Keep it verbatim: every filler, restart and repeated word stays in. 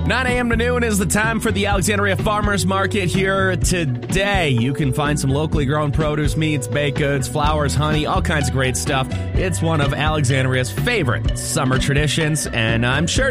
nine a.m. to noon is the time for the Alexandria Farmers Market here today. You can find some locally grown produce, meats, baked goods, flowers, honey, all kinds of great stuff. It's one of Alexandria's favorite summer traditions, and I'm sure